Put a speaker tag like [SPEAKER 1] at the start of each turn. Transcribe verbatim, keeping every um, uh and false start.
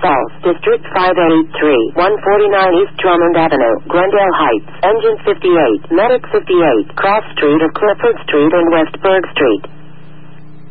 [SPEAKER 1] Falls, District five eighty-three, one forty-nine East Drummond Avenue, Glendale Heights, Engine fifty-eight, Medic fifty-eight, Cross Street or Clifford Street and West Berg Street.